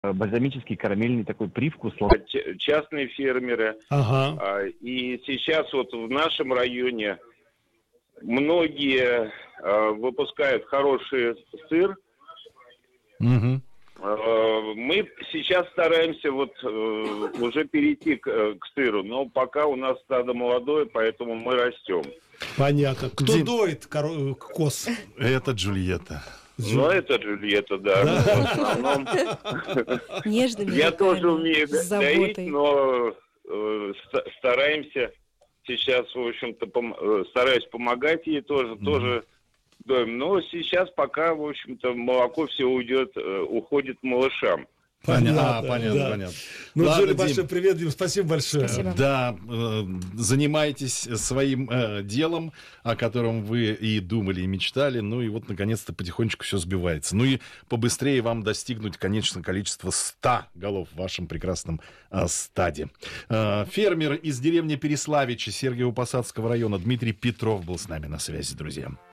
бальзамический карамельный такой привкус. Частные фермеры. Ага. И сейчас вот в нашем районе многие выпускают хороший сыр. Угу. Мы сейчас стараемся уже перейти к сыру, но пока у нас стадо молодое, поэтому мы растем. Понятно. Кто доит коз? Это Джульетта. Ну, это Джульетта, да. В основном. Нежными Я руками, тоже умею с доить, заботой. но стараемся сейчас, в общем-то, стараюсь помогать ей тоже доим. Но сейчас пока, в общем-то, молоко все уходит малышам. Понятно. Ну, Ладно, Джули, Дим. большой привет, Дим, спасибо большое. Спасибо. Да, занимайтесь своим делом, о котором вы и думали, и мечтали. Ну и вот, наконец-то, потихонечку все сбивается. Ну и побыстрее вам достигнуть, конечно, количества 100 голов в вашем прекрасном стаде. Фермер из деревни Переславичи Сергиево-Посадского района Дмитрий Петров был с нами на связи, друзья.